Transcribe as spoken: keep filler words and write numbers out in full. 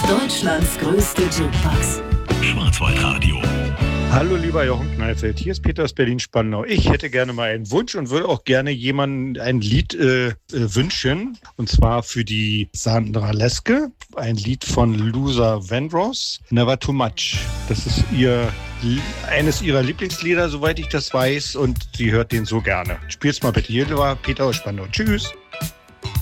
Deutschlands größte Jukebox. Schwarzwaldradio. Hallo lieber Jochen Kneifeld, hier ist Peter aus Berlin-Spandau. Ich hätte gerne mal einen Wunsch und würde auch gerne jemandem ein Lied äh, äh, wünschen. Und zwar für die Sandra Leske, ein Lied von Luther Vandross, Never Too Much. Das ist ihr eines ihrer Lieblingslieder, soweit ich das weiß, und sie hört den so gerne. Spiel's mal bitte. Hier war Peter aus Spandau. Tschüss.